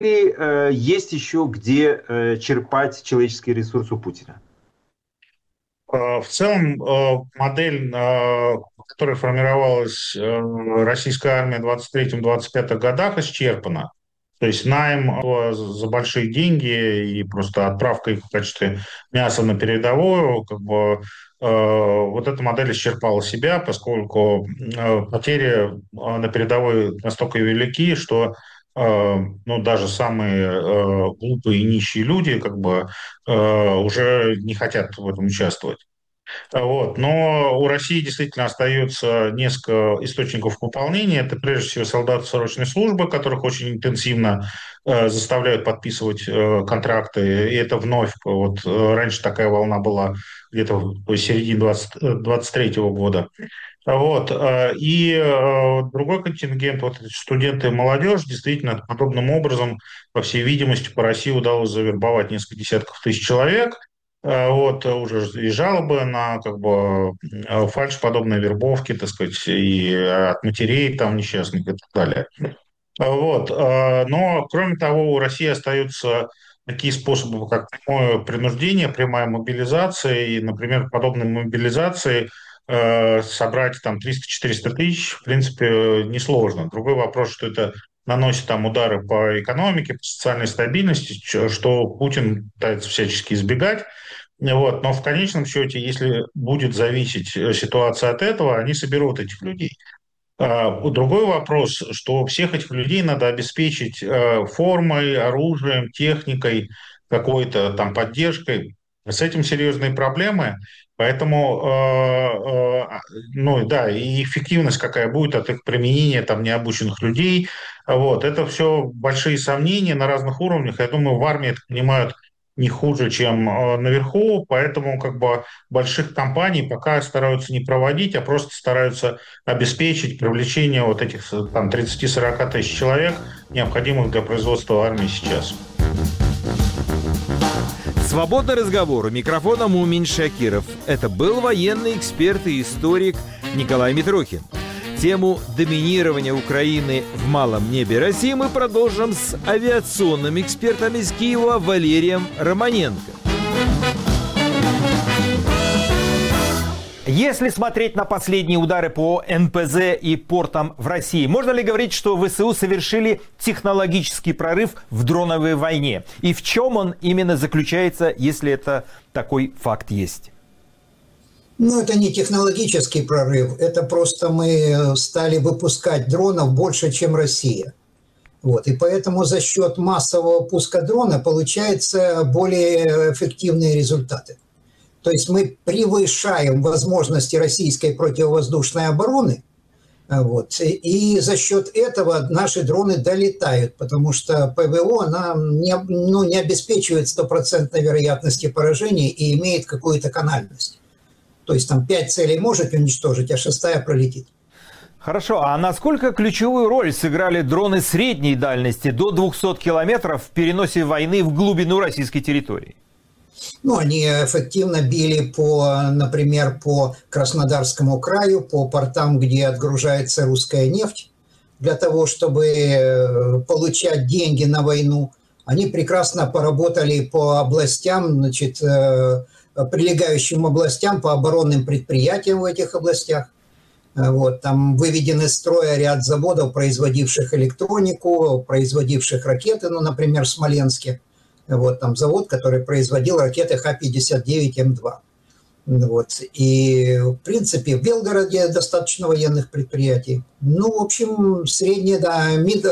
или есть еще где черпать человеческий ресурс у Путина? В целом, модель, которая формировалась российской армией в 23-25 годах, исчерпана. То есть найм за большие деньги и просто отправка их в качестве мяса на передовую, как бы, вот эта модель исчерпала себя, поскольку потери на передовой настолько велики, что ну, даже самые глупые и нищие люди как бы уже не хотят в этом участвовать. Вот. Но у России действительно остается несколько источников пополнения. Это прежде всего солдаты срочной службы, которых очень интенсивно заставляют подписывать контракты. И это вновь, вот раньше такая волна была где-то в середине 23 года. Вот. И другой контингент, вот эти студенты и молодежь, действительно, подобным образом, по всей видимости, по России удалось завербовать несколько десятков тысяч человек. Вот уже и жалобы на как бы фальшподобные вербовки, так сказать, и от матерей там несчастных и так далее. Вот. Но, кроме того, у России остаются такие способы, как прямое принуждение, прямая мобилизация. И, например, подобной мобилизации собрать там 300-400 тысяч, в принципе, несложно. Другой вопрос, что это наносит там удары по экономике, по социальной стабильности, что Путин пытается всячески избегать. Вот. Но в конечном счете, если будет зависеть ситуация от этого, они соберут этих людей. Другой вопрос, что всех этих людей надо обеспечить формой, оружием, техникой, какой-то там поддержкой. С этим серьезные проблемы, поэтому, ну да, и эффективность какая будет от их применения там необученных людей, вот, это все большие сомнения на разных уровнях. Я думаю, в армии это понимают не хуже, чем наверху, поэтому как бы больших компаний пока стараются не проводить, а просто стараются обеспечить привлечение вот этих там 30-40 тысяч человек, необходимых для производства армии сейчас. Свободный разговор. У микрофона Мумин Шакиров. Это был военный эксперт и историк Николай Митрохин. Тему доминирования Украины в малом небе России мы продолжим с авиационным экспертом из Киева Валерием Романенко. Если смотреть на последние удары по НПЗ и портам в России, можно ли говорить, что ВСУ совершили технологический прорыв в дроновой войне? И в чем он именно заключается, если это такой факт есть? Ну, это не технологический прорыв, это просто мы стали выпускать дронов больше, чем Россия. Вот. И поэтому за счет массового пуска дрона получаются более эффективные результаты. То есть мы превышаем возможности российской противовоздушной обороны, вот, и за счет этого наши дроны долетают, потому что ПВО она не обеспечивает стопроцентной вероятности поражения и имеет какую-то канальность. То есть там 5 целей может уничтожить, а 6-я пролетит. Хорошо, а насколько ключевую роль сыграли дроны средней дальности до 200 километров в переносе войны в глубину российской территории? Ну, они эффективно били, например, по Краснодарскому краю, по портам, где отгружается русская нефть, для того, чтобы получать деньги на войну. Они прекрасно поработали по областям, значит, прилегающим областям, по оборонным предприятиям в этих областях. Вот, там выведены из строя ряд заводов, производивших электронику, производивших ракеты, ну, например, в Смоленске. Вот, там завод, который производил ракеты Х-59М2. Вот. И, в принципе, в Белгороде достаточно военных предприятий. Ну, в общем, средние, да,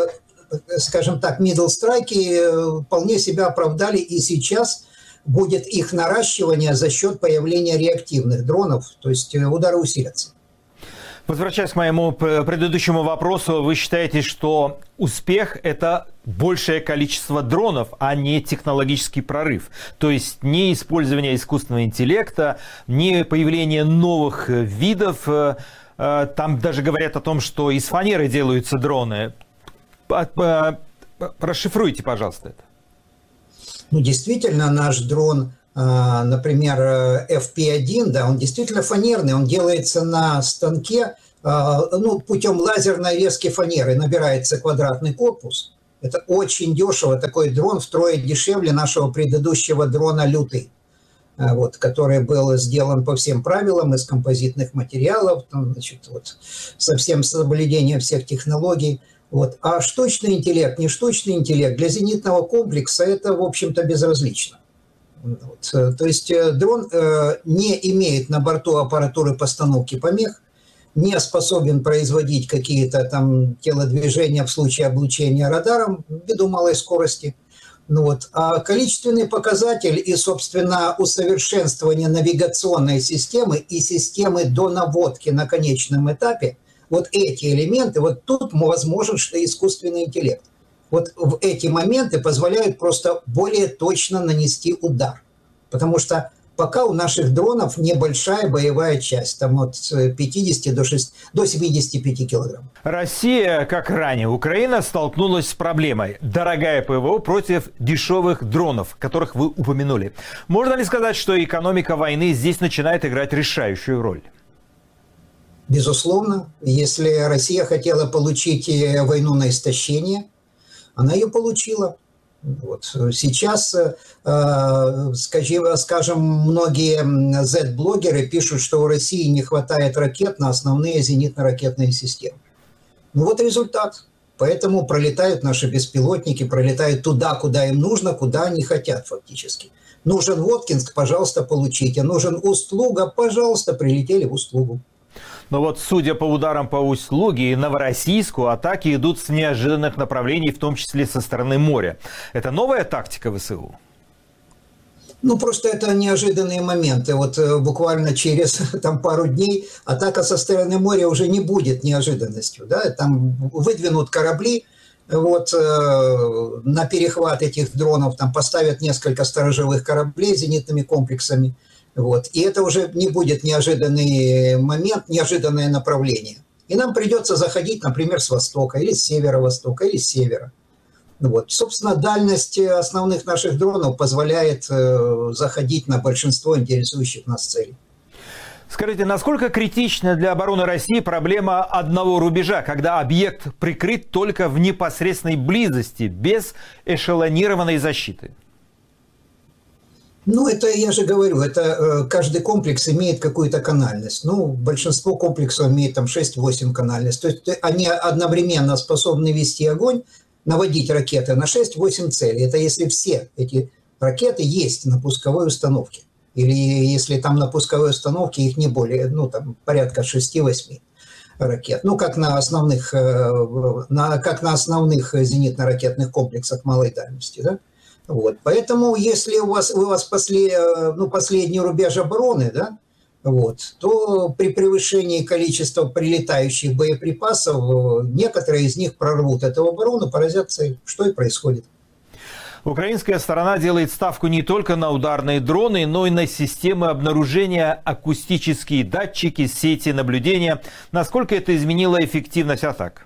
скажем так, middle strike вполне себя оправдали, и сейчас будет их наращивание за счет появления реактивных дронов, то есть удары усилятся. Возвращаясь к моему предыдущему вопросу, вы считаете, что успех – это большее количество дронов, а не технологический прорыв? То есть не использование искусственного интеллекта, не появление новых видов. Там даже говорят о том, что из фанеры делаются дроны. Расшифруйте, пожалуйста, это. Ну, действительно, наш дрон, например, FP1, да, он действительно фанерный, он делается на станке, ну, путем лазерной резки фанеры, набирается квадратный корпус, Это очень дешево. Такой дрон втрое дешевле нашего предыдущего дрона «Лютый», вот, который был сделан по всем правилам из композитных материалов, там, значит, вот, со всем соблюдением всех технологий. Вот. А штучный интеллект, не штучный интеллект, для зенитного комплекса это, в общем-то, безразлично. Вот. То есть дрон не имеет на борту аппаратуры постановки помех, не способен производить какие-то там телодвижения в случае облучения радаром ввиду малой скорости. Ну вот. А количественный показатель и, собственно, усовершенствование навигационной системы и системы до наводки на конечном этапе, вот эти элементы, вот тут возможен что искусственный интеллект. Вот в эти моменты позволяют просто более точно нанести удар. Потому что пока у наших дронов небольшая боевая часть, там от 50 до 75 килограмм. Россия, как ранее Украина, столкнулась с проблемой. Дорогая ПВО против дешевых дронов, которых вы упомянули. Можно ли сказать, что экономика войны здесь начинает играть решающую роль? Безусловно. Если Россия хотела получить войну на истощение, она ее получила. Вот. Сейчас, скажем, многие Z-блогеры пишут, что у России не хватает ракет на основные зенитно-ракетные системы. Ну вот результат. Поэтому пролетают наши беспилотники, пролетают туда, куда им нужно, куда они хотят фактически. Нужен Воткинск, пожалуйста, получите. Нужен Усть-Луга, пожалуйста, прилетели в Усть-Лугу. Но вот, судя по ударам по Усть-Луге и Новороссийску, атаки идут с неожиданных направлений, в том числе со стороны моря. Это новая тактика ВСУ? Ну, просто это неожиданные моменты. Вот буквально через там, пару дней атака со стороны моря уже не будет неожиданностью. Да? Там выдвинут корабли вот, на перехват этих дронов, там поставят несколько сторожевых кораблей с зенитными комплексами. Вот. И это уже не будет неожиданный момент, неожиданное направление. И нам придется заходить, например, с востока, или с северо-востока, или с севера. Вот. Собственно, дальность основных наших дронов позволяет заходить на большинство интересующих нас целей. Скажите, насколько критична для обороны России проблема одного рубежа, когда объект прикрыт только в непосредственной близости, без эшелонированной защиты? Ну, это, я же говорю, это каждый комплекс имеет какую-то канальность. Ну, большинство комплексов имеет там 6-8 канальность. То есть они одновременно способны вести огонь, наводить ракеты на 6-8 целей. Это если все эти ракеты есть на пусковой установке. Или если там на пусковой установке их не более, ну, там порядка 6-8 ракет. Ну, как на основных зенитно-ракетных комплексах малой дальности, да? Вот. Поэтому, если у вас последний рубеж обороны, да, вот, то при превышении количества прилетающих боеприпасов некоторые из них прорвут эту оборону, поразят цель, что и происходит. Украинская сторона делает ставку не только на ударные дроны, но и на системы обнаружения, акустические датчики, сети наблюдения. Насколько это изменило эффективность атак?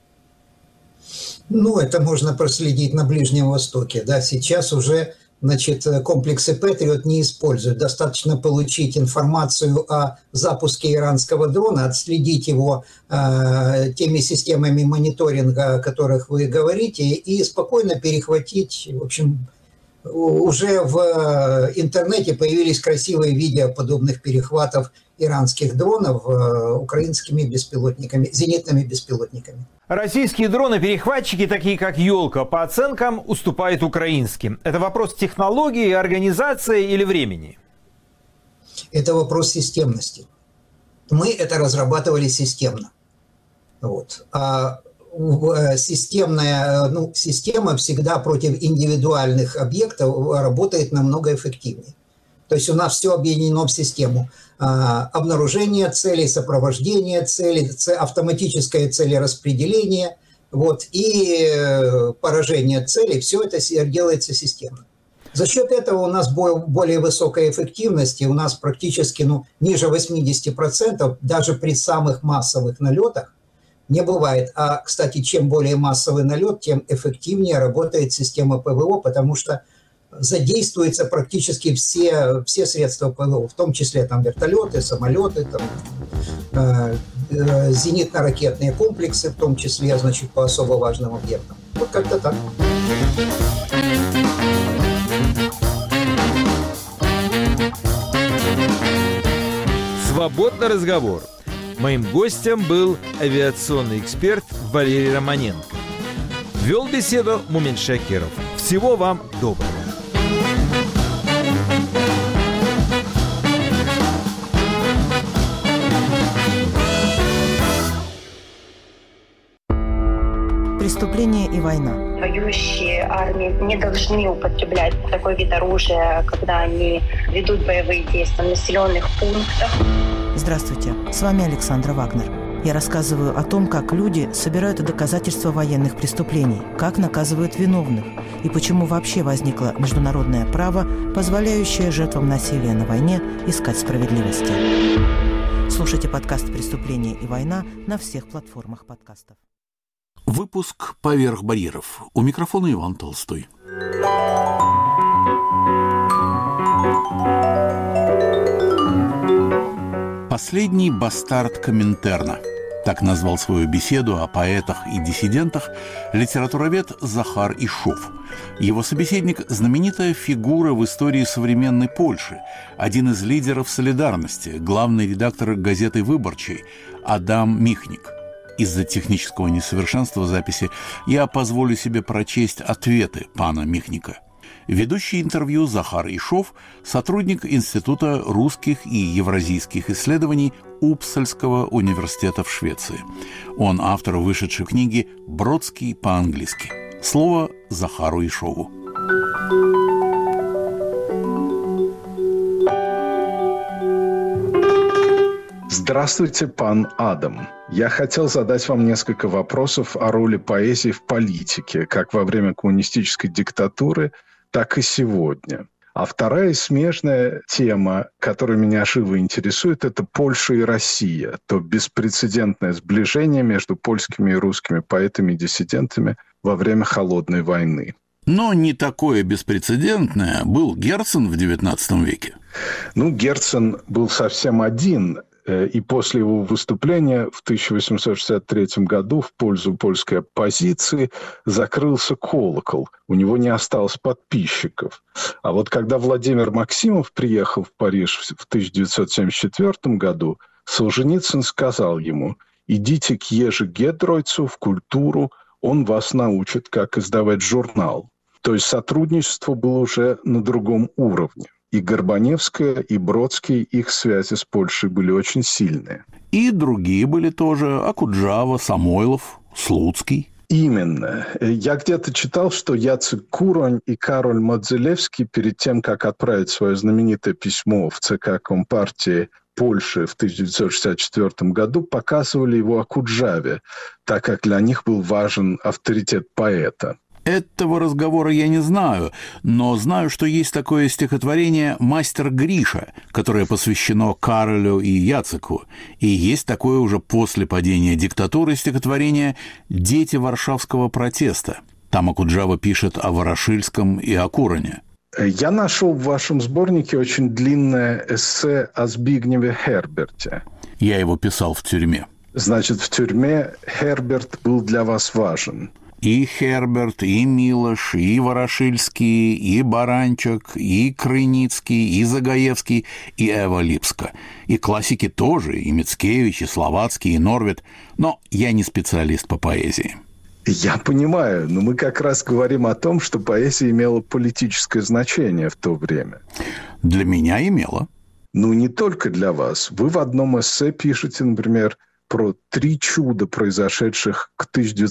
Ну, это можно проследить на Ближнем Востоке. Да, сейчас уже, значит, комплексы Патриот не используют. Достаточно получить информацию о запуске иранского дрона, отследить его теми системами мониторинга, о которых вы говорите, и спокойно перехватить. В общем, уже в интернете появились красивые видео подобных перехватов иранских дронов украинскими беспилотниками, зенитными беспилотниками. Российские дроны-перехватчики, такие как «Елка», по оценкам уступают украинским. Это вопрос технологии, организации или времени? Это вопрос системности. Мы это разрабатывали системно. Вот. А система всегда против индивидуальных объектов работает намного эффективнее. То есть у нас все объединено в систему. Обнаружение целей, сопровождение целей, автоматическое целераспределение, вот, и поражение целей. Все это делается системно. За счет этого у нас более высокая эффективность, и у нас практически ниже 80%, даже при самых массовых налетах не бывает. А, кстати, чем более массовый налет, тем эффективнее работает система ПВО, потому что задействуются практически все средства ПВО, в том числе там вертолеты, самолеты, там, зенитно-ракетные комплексы, в том числе, значит, по особо важным объектам. вот как-то так. Свободный разговор. Моим гостем был авиационный эксперт Валерий Романенко. Вел беседу Мумин Шакиров. Всего вам доброго. Преступление и война. Воюющие армии не должны употреблять такой вид оружия, когда они ведут боевые действия в населенных пунктах. Здравствуйте, с вами Александра Вагнер. Я рассказываю о том, как люди собирают доказательства военных преступлений, как наказывают виновных и почему вообще возникло международное право, позволяющее жертвам насилия на войне искать справедливости. Слушайте подкаст «Преступление и война» на всех платформах подкастов. Выпуск «Поверх барьеров». У микрофона Иван Толстой. Последний бастард Коминтерна. Так назвал свою беседу о поэтах и диссидентах литературовед Захар Ишов. Его собеседник – знаменитая фигура в истории современной Польши, один из лидеров «Солидарности», главный редактор газеты «Выборчей» Адам Михник. Из-за технического несовершенства записи я позволю себе прочесть ответы пана Михника. Ведущий интервью Захар Ишов – сотрудник Института русских и евразийских исследований Упсальского университета в Швеции. Он автор вышедшей книги «Бродский по-английски». Слово Захару Ишову. Здравствуйте, пан Адам. Я хотел задать вам несколько вопросов о роли поэзии в политике, как во время коммунистической диктатуры, так и сегодня. А вторая смежная тема, которая меня живо интересует, это Польша и Россия, то беспрецедентное сближение между польскими и русскими поэтами и диссидентами во время Холодной войны. Но не такое беспрецедентное был Герцен в XIX веке. Герцен был совсем один, и после его выступления в 1863 году в пользу польской оппозиции закрылся колокол. У него не осталось подписчиков. А вот когда Владимир Максимов приехал в Париж в 1974 году, Солженицын сказал ему: «Идите к Ежи Гедройцу в культуру, он вас научит, как издавать журнал». То есть сотрудничество было уже на другом уровне. И Горбаневская, и Бродский, их связи с Польшей были очень сильные. И другие были тоже: Акуджава, Самойлов, Слуцкий. Именно. Я где-то читал, что Яцек Куронь и Кароль Модзелевский перед тем, как отправить свое знаменитое письмо в ЦК Компартии Польши в 1964 году, показывали его Акуджаве, так как для них был важен авторитет поэта. Этого разговора я не знаю, но знаю, что есть такое стихотворение «Мастер Гриша», которое посвящено Каролю и Яцеку, и есть такое уже после падения диктатуры стихотворение «Дети варшавского протеста». Там Акуджава пишет о Ворошильском и о Куроне. Я нашел в вашем сборнике очень длинное эссе о Збигневе Херберте. Я его писал в тюрьме. Значит, в тюрьме Херберт был для вас важен. И Херберт, и Милош, и Ворошильский, и Баранчик, и Крыницкий, и Загаевский, и Эва Липска. И классики тоже, и Мицкевич, и Словацкий, и Норвит. Но я не специалист по поэзии. Я понимаю, но мы как раз говорим о том, что поэзия имела политическое значение в то время. Для меня имела. Не только для вас. Вы в одном эссе пишете, например, про 3 чуда, произошедших к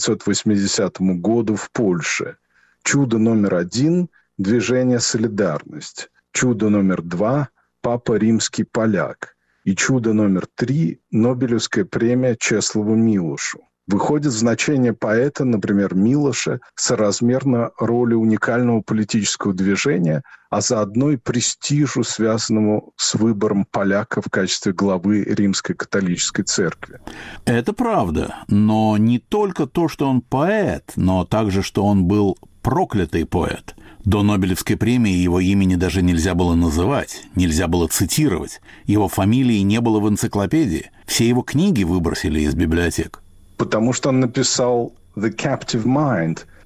1980 году в Польше. Чудо номер 1 – движение «Солидарность». Чудо номер 2 – Папа Римский поляк. И чудо номер 3 – Нобелевская премия Чеслову Милошу. Выходит, значение поэта, например, Милоша, соразмерно роли уникального политического движения, а заодно и престижу, связанному с выбором поляка в качестве главы Римской католической церкви. Это правда, но не только то, что он поэт, но также, что он был проклятый поэт. До Нобелевской премии его имени даже нельзя было называть, нельзя было цитировать. Его фамилии не было в энциклопедии. Все его книги выбросили из библиотек. Потому что он написал «The Captive Mind»,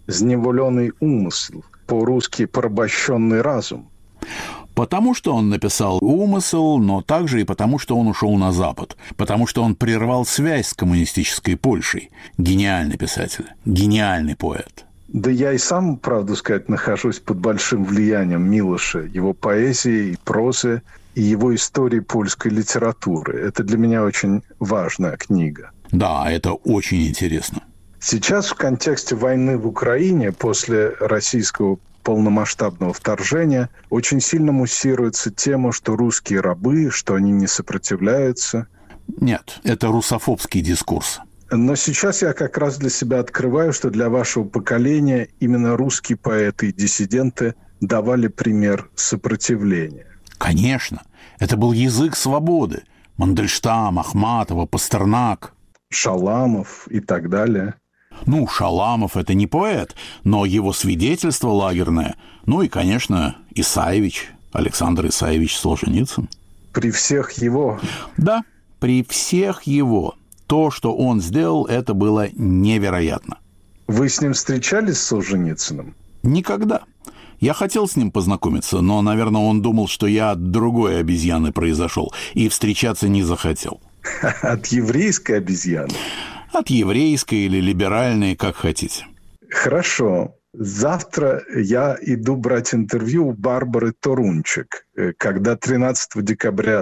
«зневоленный умысл», по-русски «порабощенный разум». Потому что он написал «умысел», но также и потому, что он ушел на Запад, потому что он прервал связь с коммунистической Польшей. Гениальный писатель, гениальный поэт. Да я и сам, правду сказать, нахожусь под большим влиянием Милоша, его поэзии и прозы, и его истории польской литературы. Это для меня очень важная книга. Да, это очень интересно. Сейчас в контексте войны в Украине после российского полномасштабного вторжения очень сильно муссируется тема, что русские рабы, что они не сопротивляются. Нет, это русофобский дискурс. Но сейчас я как раз для себя открываю, что для вашего поколения именно русские поэты и диссиденты давали пример сопротивления. Конечно, это был язык свободы. Мандельштам, Ахматова, Пастернак. Шаламов и так далее. Ну, Шаламов – это не поэт, но его свидетельство лагерное. Ну и, конечно, Исаевич, Александр Исаевич Солженицын. При всех его... Да, при всех его. То, что он сделал, это было невероятно. Вы с ним встречались, с Солженицыным? Никогда. Я хотел с ним познакомиться, но, наверное, он думал, что я от другой обезьяны произошел, и встречаться не захотел. От еврейской обезьяны? От еврейской или либеральной, как хотите. Хорошо. Завтра я иду брать интервью у Барбары Торунчик, когда 13 декабря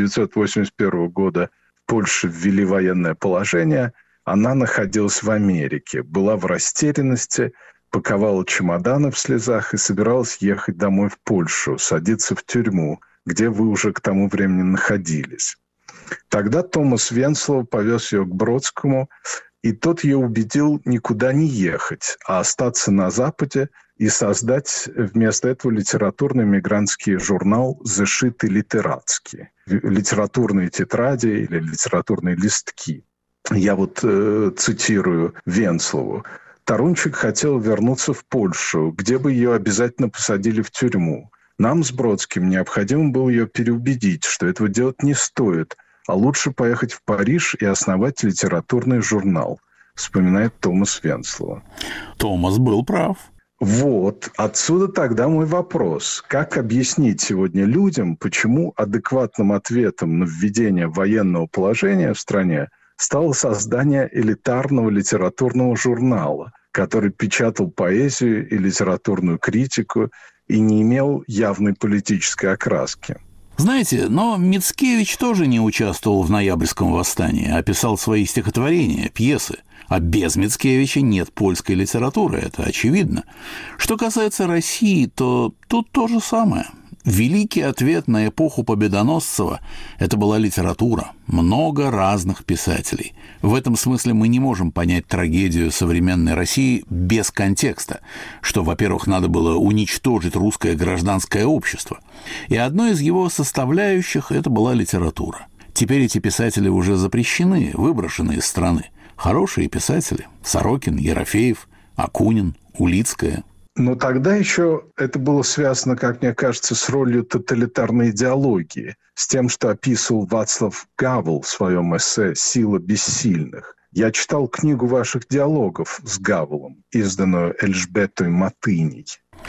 1981 года в Польше ввели военное положение, она находилась в Америке, была в растерянности, паковала чемоданы в слезах и собиралась ехать домой в Польшу, садиться в тюрьму, где вы уже к тому времени находились. Тогда Томас Венслов повез ее к Бродскому, и тот ее убедил никуда не ехать, а остаться на Западе и создать вместо этого литературно-мигрантский журнал «Зешиты литератские», литературные тетради или литературные листки. Я вот цитирую Венслову. Торунчик хотел вернуться в Польшу, где бы ее обязательно посадили в тюрьму. Нам с Бродским необходимо было ее переубедить, что этого делать не стоит, а лучше поехать в Париж и основать литературный журнал, вспоминает Томас Венслова. Томас был прав. Вот, отсюда тогда мой вопрос. Как объяснить сегодня людям, почему адекватным ответом на введение военного положения в стране стало создание элитарного литературного журнала, который печатал поэзию и литературную критику и не имел явной политической окраски? Знаете, но Мицкевич тоже не участвовал в ноябрьском восстании, а писал свои стихотворения, пьесы. А без Мицкевича нет польской литературы, это очевидно. Что касается России, то тут то же самое. Великий ответ на эпоху Победоносцева – это была литература, много разных писателей. В этом смысле мы не можем понять трагедию современной России без контекста, что, во-первых, надо было уничтожить русское гражданское общество, и одной из его составляющих – это была литература. Теперь эти писатели уже запрещены, выброшены из страны. Хорошие писатели – Сорокин, Ерофеев, Акунин, Улицкая – но тогда еще это было связано, как мне кажется, с ролью тоталитарной идеологии, с тем, что описывал Вацлав Гавел в своем эссе «Сила бессильных». Я читал книгу ваших диалогов с Гавелом, изданную Эльжбетой Матыней.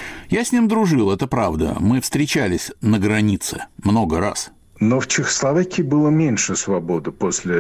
Я с ним дружил, это правда. Мы встречались на границе много раз. Но в Чехословакии было меньше свободы после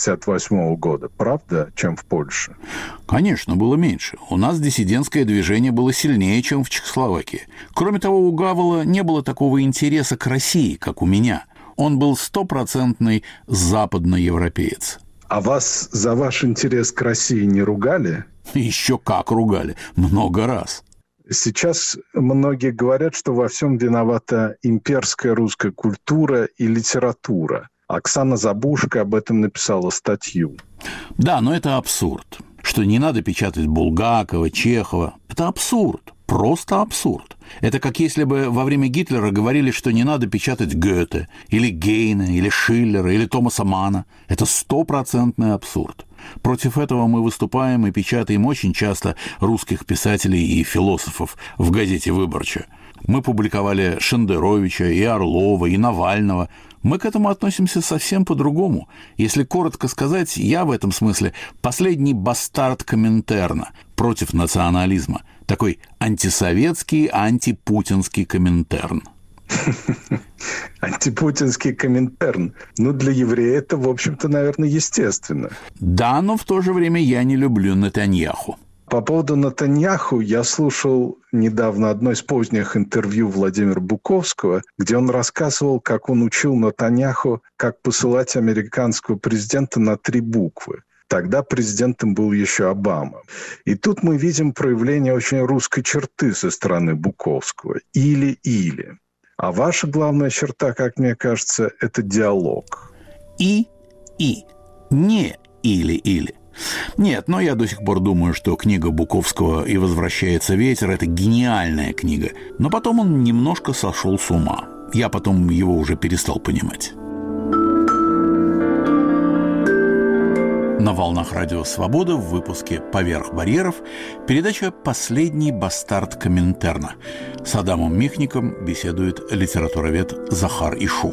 1968 года, правда, чем в Польше? Конечно, было меньше. У нас диссидентское движение было сильнее, чем в Чехословакии. Кроме того, у Гавела не было такого интереса к России, как у меня. Он был стопроцентный западноевропеец. А вас за ваш интерес к России не ругали? Еще как ругали. Много раз. Сейчас многие говорят, что во всем виновата имперская русская культура и литература. Оксана Забушка об этом написала статью. Да, но это абсурд. Что не надо печатать Булгакова, Чехова. Это абсурд. Просто абсурд. Это как если бы во время Гитлера говорили, что не надо печатать Гёте, или Гейна, или Шиллера, или Томаса Манна. Это стопроцентный абсурд. Против этого мы выступаем и печатаем очень часто русских писателей и философов в газете «Выборча». Мы публиковали Шендеровича и Орлова, и Навального. Мы к этому относимся совсем по-другому. Если коротко сказать, я в этом смысле последний бастард Коминтерна против национализма. Такой антисоветский, антипутинский Коминтерн. Антипутинский Коминтерн. Ну, для еврея это, в общем-то, наверное, естественно. Да, но в то же время я не люблю Нетаньяху. По поводу Нетаньяху я слушал недавно одно из поздних интервью Владимира Буковского, где он рассказывал, как он учил Нетаньяху, как посылать американского президента на 3 буквы. Тогда президентом был еще Обама. И тут мы видим проявление очень русской черты со стороны Буковского. Или-или. А ваша главная черта, как мне кажется, это диалог. И. Не или-или. Нет, но я до сих пор думаю, что книга Буковского «И возвращается ветер» – это гениальная книга. Но потом он немножко сошел с ума. Я потом его уже перестал понимать. На волнах радио «Свобода» в выпуске «Поверх барьеров» передача «Последний бастард Коминтерна». С Адамом Михником беседует литературовед Захар Ишуф.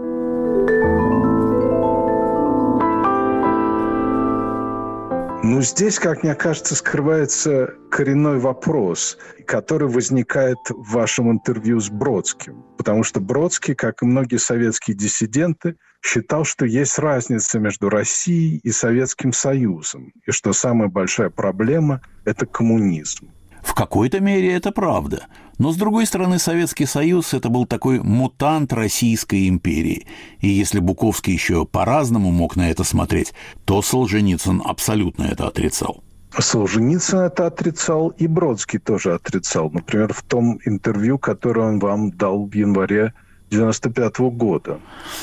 Ну, здесь, как мне кажется, скрывается коренной вопрос, который возникает в вашем интервью с Бродским. Потому что Бродский, как и многие советские диссиденты, считал, что есть разница между Россией и Советским Союзом, и что самая большая проблема – это коммунизм. В какой-то мере это правда. Но, с другой стороны, Советский Союз – это был такой мутант Российской империи. И если Буковский еще по-разному мог на это смотреть, то Солженицын абсолютно это отрицал. Солженицын это отрицал, и Бродский тоже отрицал. Например, в том интервью, которое он вам дал в январе 1995 года.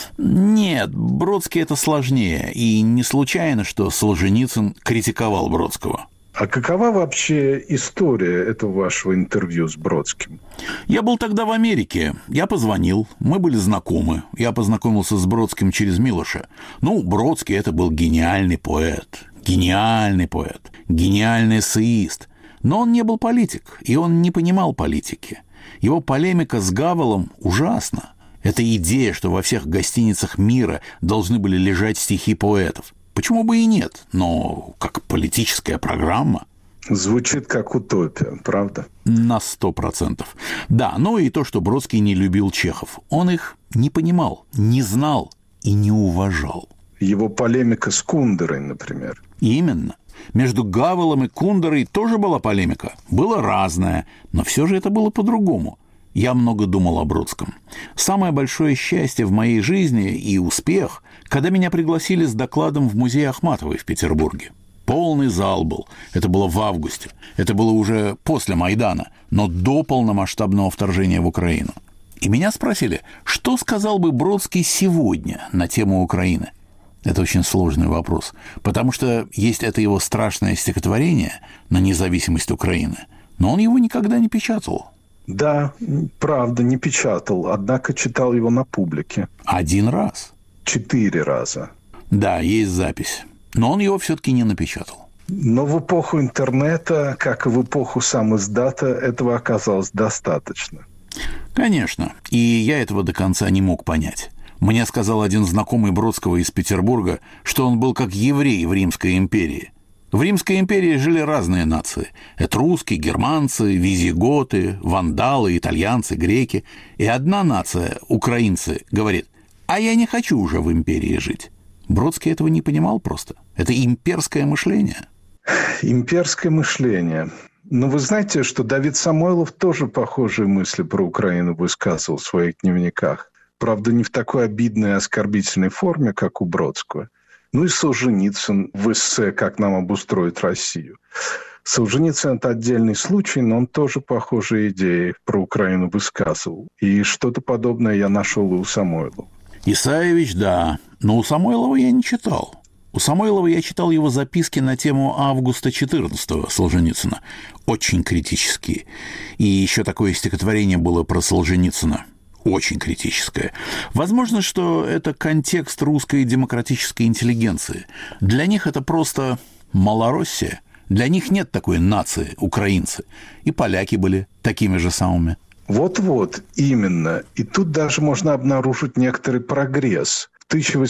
Нет, Бродский это сложнее. И не случайно, что Солженицын критиковал Бродского. А какова вообще история этого вашего интервью с Бродским? Я был тогда в Америке. Я позвонил. Мы были знакомы. Я познакомился с Бродским через Милоша. Ну, Бродский – это был гениальный поэт. Гениальный поэт. Гениальный эссеист. Но он не был политик. И он не понимал политики. Его полемика с Гавелом ужасна. Это идея, что во всех гостиницах мира должны были лежать стихи поэтов. Почему бы и нет? Но как политическая программа... Звучит как утопия, правда? На 100%. Да, но и то, что Бродский не любил чехов. Он их не понимал, не знал и не уважал. Его полемика с Кундерой, например. Именно. Между Гавелом и Кундерой тоже была полемика. Было разное, но все же это было по-другому. Я много думал о Бродском. Самое большое счастье в моей жизни и успех, когда меня пригласили с докладом в музей Ахматовой в Петербурге. Полный зал был. Это было в августе. Это было уже после Майдана, но до полномасштабного вторжения в Украину. И меня спросили, что сказал бы Бродский сегодня на тему Украины. Это очень сложный вопрос, потому что есть это его страшное стихотворение на независимость Украины, но он его никогда не печатал. Да, правда, не печатал, однако читал его на публике. 1 раз. 4 раза. Да, есть запись. Но он его все-таки не напечатал. Но в эпоху интернета, как и в эпоху самиздата, этого оказалось достаточно. Конечно. И я этого до конца не мог понять. Мне сказал один знакомый Бродского из Петербурга, что он был как еврей в Римской империи. В Римской империи жили разные нации. Этруски, германцы, визиготы, вандалы, итальянцы, греки. И одна нация, украинцы, говорит, а я не хочу уже в империи жить. Бродский этого не понимал просто. Это имперское мышление. Имперское мышление. Но вы знаете, что Давид Самойлов тоже похожие мысли про Украину высказывал в своих дневниках. Правда, не в такой обидной и оскорбительной форме, как у Бродского. Ну и Солженицын в эссе «Как нам обустроить Россию». Солженицын – это отдельный случай, но он тоже похожие идеи про Украину высказывал. И что-то подобное я нашел и у Самойлова. Исаевич, да. Но у Самойлова я не читал. У Самойлова я читал его записки на тему августа 14-го Солженицына. Очень критические. И еще такое стихотворение было про Солженицына. Очень критическое. Возможно, что это контекст русской демократической интеллигенции. Для них это просто Малороссия. Для них нет такой нации, украинцы. И поляки были такими же самыми. Вот-вот, именно. И тут даже можно обнаружить некоторый прогресс. В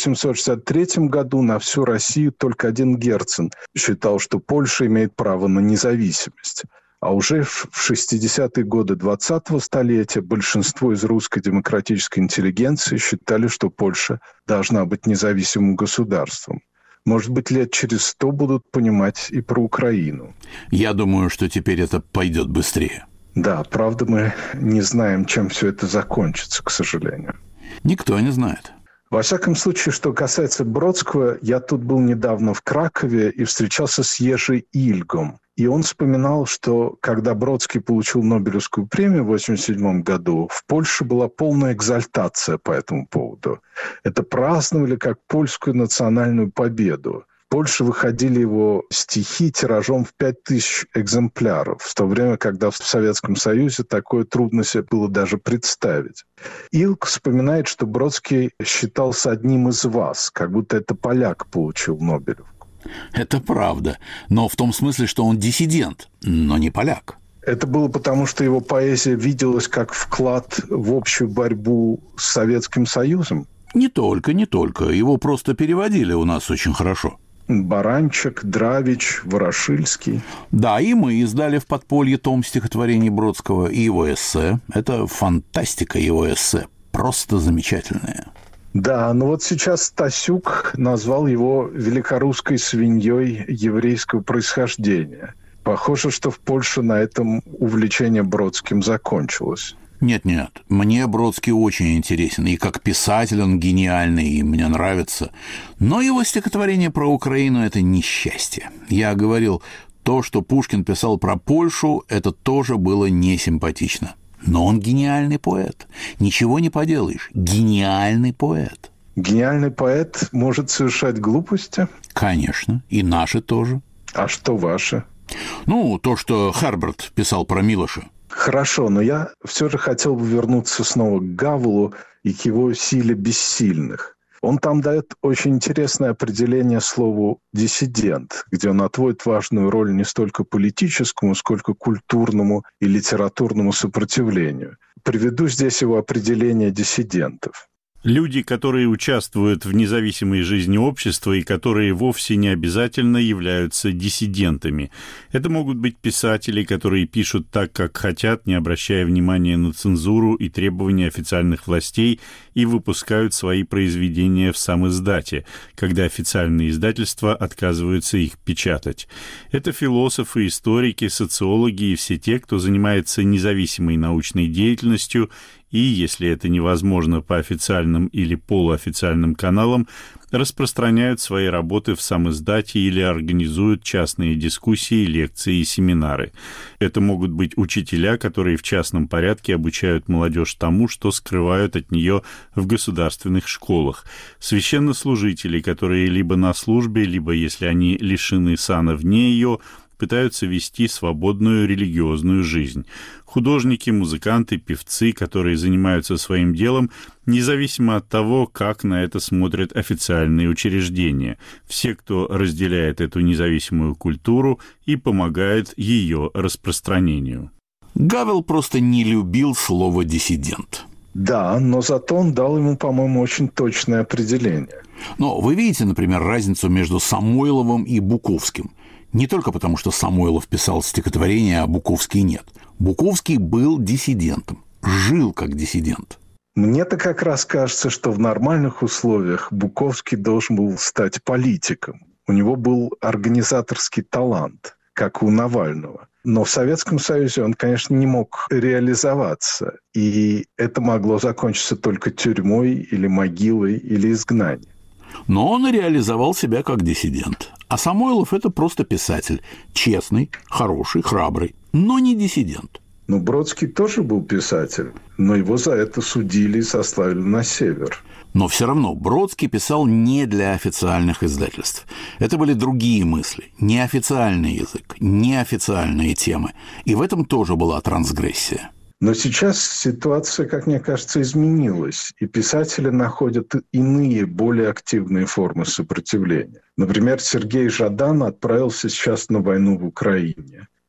1863 году на всю Россию только один Герцен считал, что Польша имеет право на независимость. А уже в 60-е годы 20-го столетия большинство из русской демократической интеллигенции считали, что Польша должна быть независимым государством. Может быть, лет через 100 будут понимать и про Украину. Я думаю, что теперь это пойдет быстрее. Да, правда, мы не знаем, чем все это закончится, к сожалению. Никто не знает. Во всяком случае, что касается Бродского, я тут был недавно в Кракове и встречался с Ежи Ильгом. И он вспоминал, что когда Бродский получил Нобелевскую премию в 1987 году, в Польше была полная экзальтация по этому поводу. Это праздновали как польскую национальную победу. В Польше выходили его стихи тиражом в 5000 экземпляров, в то время, когда в Советском Союзе такое трудно себе было даже представить. Илк вспоминает, что Бродский считался одним из вас, как будто это поляк получил Нобелевку. Это правда, но в том смысле, что он диссидент, но не поляк. Это было потому, что его поэзия виделась как вклад в общую борьбу с Советским Союзом? Не только. Его просто переводили у нас очень хорошо. Баранчик, Дравич, Ворошильский. Да, и мы издали в подполье том стихотворений Бродского и его эссе. Это фантастика его эссе. Просто замечательная. Да, но вот сейчас Стасюк назвал его великорусской свиньей еврейского происхождения. Похоже, что в Польше на этом увлечение Бродским закончилось. Нет, мне Бродский очень интересен, и как писатель он гениальный, и мне нравится. Но его стихотворение про Украину – это несчастье. Я говорил, то, что Пушкин писал про Польшу, это тоже было несимпатично. Но он гениальный поэт. Ничего не поделаешь. Гениальный поэт. Гениальный поэт может совершать глупости? Конечно. И наши тоже. А что ваши? То, что Херберт писал про Милоша. Хорошо, но я все же хотел бы вернуться снова к Гавелу и к его силе бессильных. Он там дает очень интересное определение слову «диссидент», где он отводит важную роль не столько политическому, сколько культурному и литературному сопротивлению. Приведу здесь его определение диссидентов. Люди, которые участвуют в независимой жизни общества и которые вовсе не обязательно являются диссидентами. Это могут быть писатели, которые пишут так, как хотят, не обращая внимания на цензуру и требования официальных властей, и выпускают свои произведения в самиздате, когда официальные издательства отказываются их печатать. Это философы, историки, социологи и все те, кто занимается независимой научной деятельностью и, если это невозможно по официальным или полуофициальным каналам, распространяют свои работы в самиздате или организуют частные дискуссии, лекции и семинары. Это могут быть учителя, которые в частном порядке обучают молодежь тому, что скрывают от нее в государственных школах, священнослужители, которые либо на службе, либо, если они лишены сана вне ее, пытаются вести свободную религиозную жизнь. Художники, музыканты, певцы, которые занимаются своим делом, независимо от того, как на это смотрят официальные учреждения. Все, кто разделяет эту независимую культуру и помогает ее распространению. Гавел просто не любил слово «диссидент». Да, но зато он дал ему, по-моему, очень точное определение. Но вы видите, например, разницу между Самойловым и Буковским. Не только потому, что Самойлов писал стихотворения, а Буковский нет. Буковский был диссидентом, жил как диссидент. Мне-то как раз кажется, что в нормальных условиях Буковский должен был стать политиком. У него был организаторский талант, как у Навального. Но в Советском Союзе он, конечно, не мог реализоваться. И это могло закончиться только тюрьмой или могилой или изгнанием. Но он реализовал себя как диссидент. А Самойлов – это просто писатель. Честный, хороший, храбрый, но не диссидент. Но Бродский тоже был писатель, но его за это судили и сослали на север. Но все равно Бродский писал не для официальных издательств. Это были другие мысли, неофициальный язык, неофициальные темы. И в этом тоже была трансгрессия. Но сейчас ситуация, как мне кажется, изменилась, и писатели находят иные, более активные формы сопротивления. Например, Сергей Жадан отправился сейчас на войну в Украине.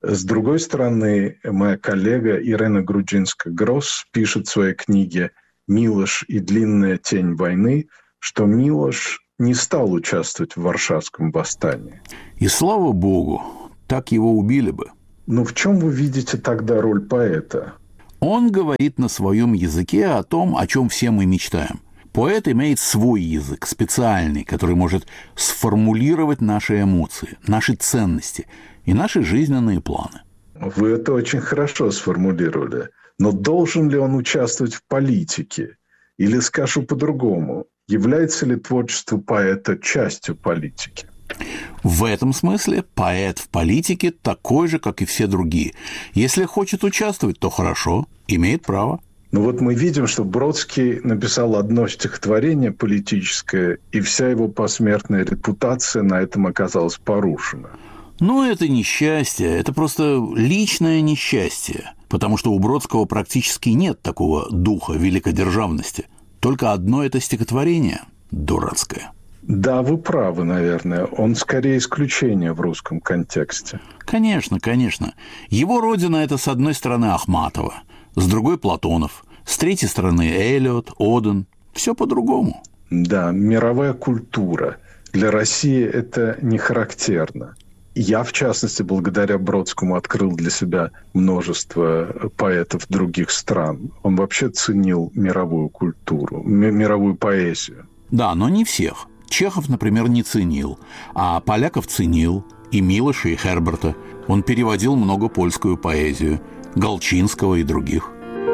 С другой стороны, моя коллега Ирена Грудинска-Гросс пишет в своей книге «Милош и длинная тень войны», что Милош не стал участвовать в Варшавском восстании. И слава богу, так его убили бы. Но в чем вы видите тогда роль поэта? Он говорит на своем языке о том, о чем все мы мечтаем. Поэт имеет свой язык, специальный, который может сформулировать наши эмоции, наши ценности и наши жизненные планы. Вы это очень хорошо сформулировали. Но должен ли он участвовать в политике? Или, скажу по-другому, является ли творчество поэта частью политики? В этом смысле поэт в политике такой же, как и все другие. Если хочет участвовать, то хорошо, имеет право. Но вот мы видим, что Бродский написал одно стихотворение политическое, и вся его посмертная репутация на этом оказалась порушена. Но это несчастье, это просто личное несчастье, потому что у Бродского практически нет такого духа великодержавности. Только одно это стихотворение дурацкое. Да, вы правы, наверное. Он скорее исключение в русском контексте. Конечно, конечно. Его родина – это, с одной стороны, Ахматова, с другой – Платонов, с третьей стороны – Эллиот, Оден. Все по-другому. Да, мировая культура. Для России это не характерно. Я, в частности, благодаря Бродскому открыл для себя множество поэтов других стран. Он вообще ценил мировую культуру, мировую поэзию. Да, но не всех. Чехов, например, не ценил, а поляков ценил, и Милоша, и Херберта. Он переводил много польскую поэзию, Голчинского и других.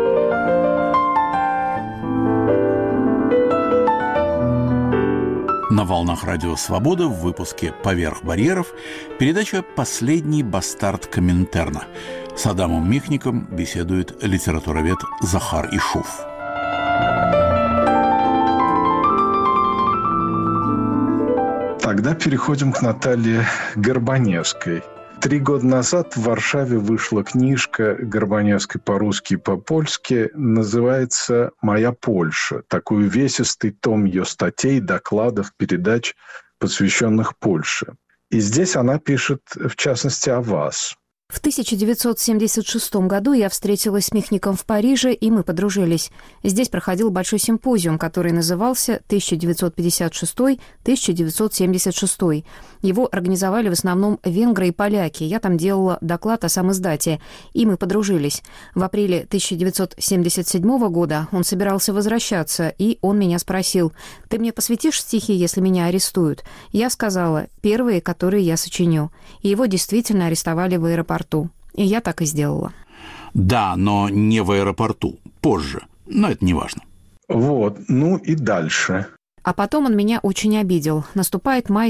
На волнах Радио Свобода в выпуске «Поверх барьеров» передача «Последний бастард Коминтерна». С Адамом Михником беседует литературовед Захар Ишуф. Тогда переходим к Наталье Горбаневской. 3 года назад в Варшаве вышла книжка Горбаневской по-русски и по-польски, называется «Моя Польша». Такой увесистый том ее статей, докладов, передач, посвященных Польше. И здесь она пишет, в частности, о вас. В 1976 году я встретилась с Михником в Париже, и мы подружились. Здесь проходил большой симпозиум, который назывался 1956-1976. Его организовали в основном венгры и поляки. Я там делала доклад о самиздате, и мы подружились. В апреле 1977 года он собирался возвращаться, и он меня спросил: «Ты мне посвятишь стихи, если меня арестуют?» Я сказала: «Первые, которые я сочиню». И его действительно арестовали в аэропорту. И я так и сделала. Да, но не в аэропорту. Позже. Но это не важно. Вот. Ну и дальше. А потом он меня очень обидел. Наступает май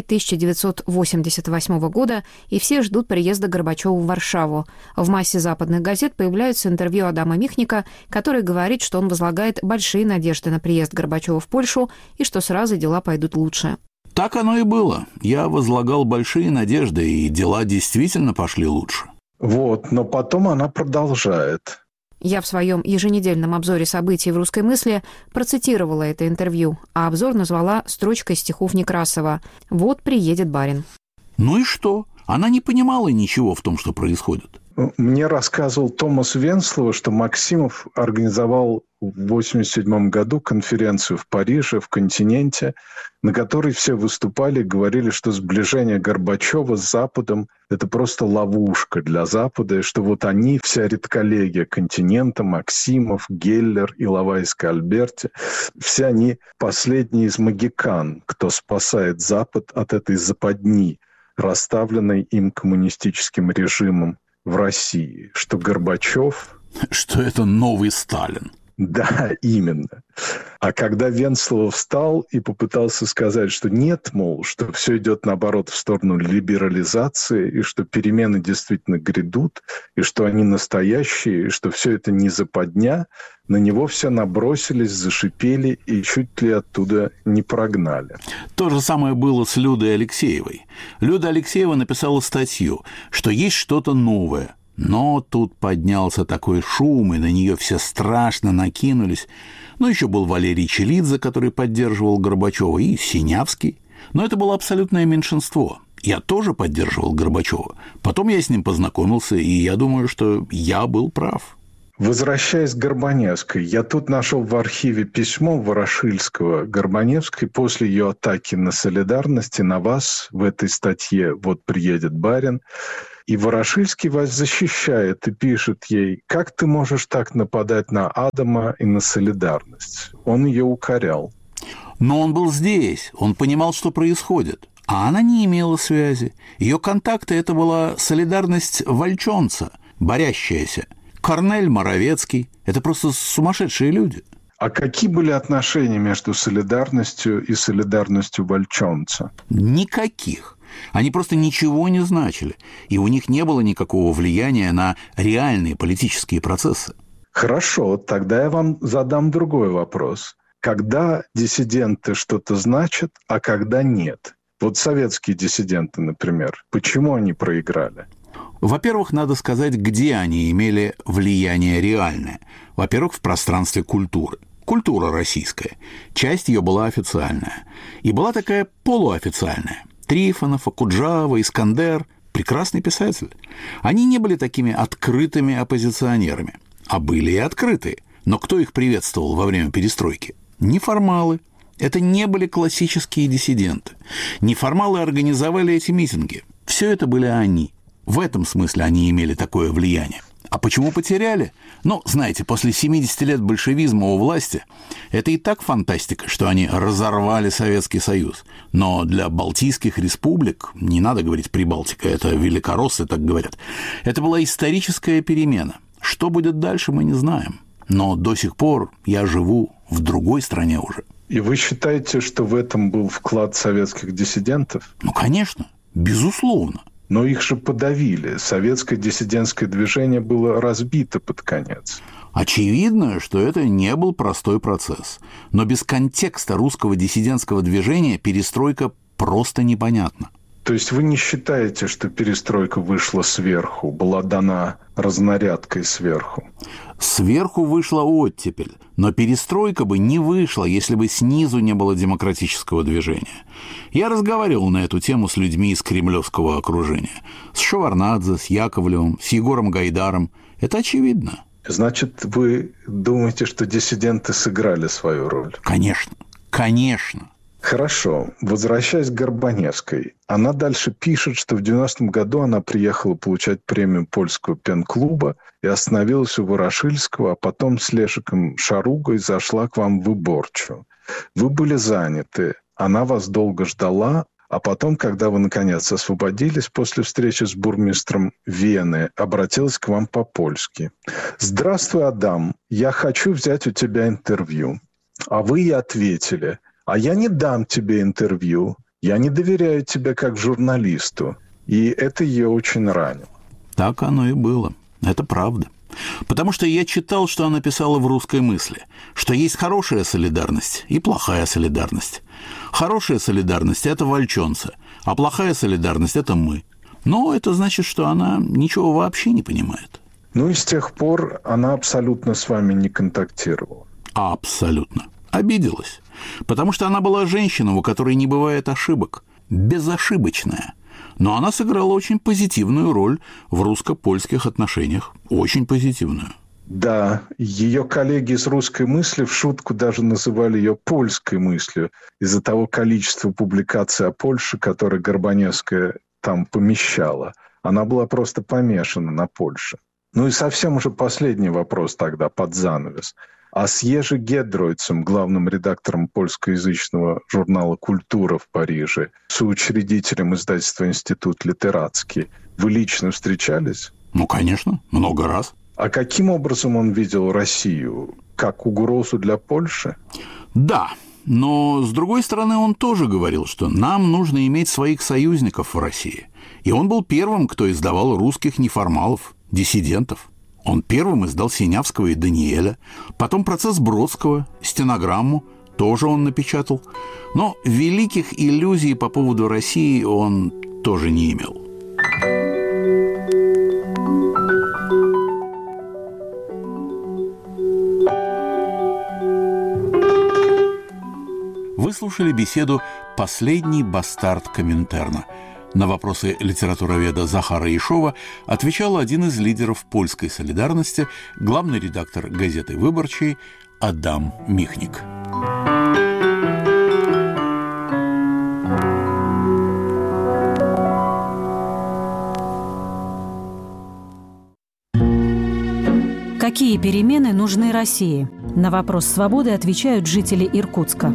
1988 года, и все ждут приезда Горбачева в Варшаву. В массе западных газет появляются интервью Адама Михника, который говорит, что он возлагает большие надежды на приезд Горбачева в Польшу и что сразу дела пойдут лучше. Так оно и было. Я возлагал большие надежды, и дела действительно пошли лучше. Вот, но потом она продолжает. Я в своем еженедельном обзоре событий в «Русской мысли» процитировала это интервью, а обзор назвала строчкой стихов Некрасова «Вот приедет барин». Ну и что? Она не понимала ничего в том, что происходит. Мне рассказывал Томас Венслова, что Максимов организовал в 1987 году конференцию в Париже, в «Континенте», на которой все выступали и говорили, что сближение Горбачева с Западом – это просто ловушка для Запада, и что вот они, вся редколлегия «Континента», Максимов, Геллер, Иловайская, Альберти, все они последние из могикан, кто спасает Запад от этой западни, расставленной им коммунистическим режимом в России, что Горбачев... Что это новый Сталин. Да, именно. А когда Венслов встал и попытался сказать, что нет, мол, что все идет, наоборот, в сторону либерализации, и что перемены действительно грядут, и что они настоящие, и что все это не западня, на него все набросились, зашипели и чуть ли оттуда не прогнали. То же самое было с Людой Алексеевой. Люда Алексеева написала статью, что есть что-то новое. Но тут поднялся такой шум, и на нее все страшно накинулись. Ну, еще был Валерий Челидзе, который поддерживал Горбачева, и Синявский. Но это было абсолютное меньшинство. Я тоже поддерживал Горбачева. Потом я с ним познакомился, и я думаю, что я был прав. Возвращаясь к Горбаневской, я тут нашел в архиве письмо Ворошильского Горбаневской после ее атаки на солидарность, и на вас в этой статье «Вот приедет барин». И Ворошильский вас защищает и пишет ей: «Как ты можешь так нападать на Адама и на солидарность?» Он ее укорял. Но он был здесь, он понимал, что происходит. А она не имела связи. Ее контакты – это была солидарность вольчонца, борящаяся. Корнель Моровецкий – это просто сумасшедшие люди. А какие были отношения между солидарностью и солидарностью вольчонца? Никаких. Они просто ничего не значили. И у них не было никакого влияния на реальные политические процессы. Хорошо, тогда я вам задам другой вопрос. Когда диссиденты что-то значат, а когда нет? Вот советские диссиденты, например, почему они проиграли? Во-первых, надо сказать, где они имели влияние реальное. Во-первых, в пространстве культуры. Культура российская. Часть ее была официальная. И была такая полуофициальная. Трифонов, Окуджава, Искандер. Прекрасный писатель. Они не были такими открытыми оппозиционерами. А были и открытые. Но кто их приветствовал во время перестройки? Неформалы. Это не были классические диссиденты. Неформалы организовали эти митинги. Все это были они. В этом смысле они имели такое влияние. А почему потеряли? Ну, знаете, после 70 лет большевизма у власти это и так фантастика, что они разорвали Советский Союз. Но для балтийских республик, не надо говорить Прибалтика, это великороссы так говорят, это была историческая перемена. Что будет дальше, мы не знаем. Но до сих пор я живу в другой стране уже. И вы считаете, что в этом был вклад советских диссидентов? Ну, конечно, безусловно. Но их же подавили. Советское диссидентское движение было разбито под конец. Очевидно, что это не был простой процесс. Но без контекста русского диссидентского движения перестройка просто непонятна. То есть вы не считаете, что перестройка вышла сверху, была дана разнарядкой сверху? Сверху вышла оттепель, но перестройка бы не вышла, если бы снизу не было демократического движения. Я разговаривал на эту тему с людьми из кремлевского окружения. С Шеварднадзе, с Яковлевым, с Егором Гайдаром. Это очевидно. Значит, вы думаете, что диссиденты сыграли свою роль? Конечно, конечно. Хорошо. Возвращаясь к Горбаневской, она дальше пишет, что в 90-м году она приехала получать премию Польского пен-клуба и остановилась у Ворошильского, а потом с Лешиком Шаругой зашла к вам в Выборчу. Вы были заняты, она вас долго ждала, а потом, когда вы, наконец, освободились после встречи с бурмистром Вены, обратилась к вам по-польски. «Здравствуй, Адам, я хочу взять у тебя интервью». А вы ей ответили: «А я не дам тебе интервью, я не доверяю тебе как журналисту». И это ее очень ранило. Так оно и было. Это правда. Потому что я читал, что она писала в «Русской мысли», что есть хорошая солидарность и плохая солидарность. Хорошая солидарность – это вольчонцы, а плохая солидарность – это мы. Но это значит, что она ничего вообще не понимает. Ну и с тех пор она абсолютно с вами не контактировала. Абсолютно. Обиделась. Потому что она была женщина, у которой не бывает ошибок. Безошибочная. Но она сыграла очень позитивную роль в русско-польских отношениях. Очень позитивную. Да, ее коллеги из «Русской мысли» в шутку даже называли ее «польской мыслью» из-за того количества публикаций о Польше, которые Горбаневская там помещала. Она была просто помешана на Польше. Ну и совсем уже последний вопрос тогда, под занавес. А с Ежи Гедройцем, главным редактором польскоязычного журнала «Культура» в Париже, соучредителем издательства «Институт литератский», вы лично встречались? Ну, конечно, много раз. А каким образом он видел Россию? Как угрозу для Польши? Да, но, с другой стороны, он тоже говорил, что нам нужно иметь своих союзников в России. И он был первым, кто издавал русских неформалов, диссидентов. Он первым издал Синявского и Даниэля, потом «Процесс Бродского», стенограмму, тоже он напечатал. Но великих иллюзий по поводу России он тоже не имел. Вы слушали беседу «Последний бастард Коминтерна». На вопросы литературоведа Захара Ишова отвечал один из лидеров польской солидарности, главный редактор газеты «Выборчий» Адам Михник. Какие перемены нужны России? На вопрос «Свободы» отвечают жители Иркутска.